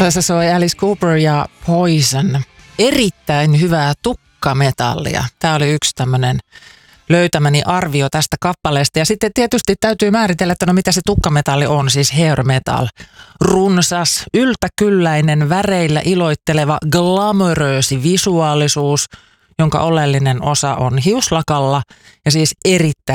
Tässä soi Alice Cooper ja Poison. Erittäin hyvää tukkametallia. Tämä oli yksi tämmöinen löytämäni arvio tästä kappaleesta. Ja sitten tietysti täytyy määritellä, että no mitä se tukkametalli on, siis hair metal. Runsas, yltäkylläinen, väreillä iloitteleva, glamoröösi visuaalisuus, jonka oleellinen osa on hiuslakalla ja siis erittäin